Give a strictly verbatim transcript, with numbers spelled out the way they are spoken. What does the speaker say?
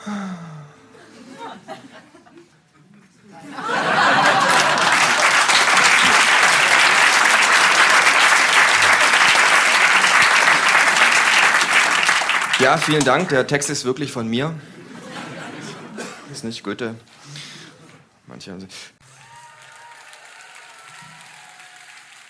Ja, vielen Dank. Der Text ist wirklich von mir. Ist nicht Goethe. Manche haben sie